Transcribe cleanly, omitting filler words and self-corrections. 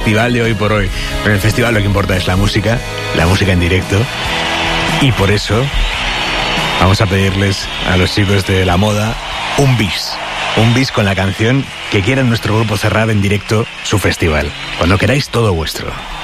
festival de hoy por hoy. Pero en el festival lo que importa es la música en directo. Y por eso vamos a pedirles a los chicos de La Moda un bis con la canción que quiera nuestro grupo cerrar en directo su festival. Cuando queráis, todo vuestro.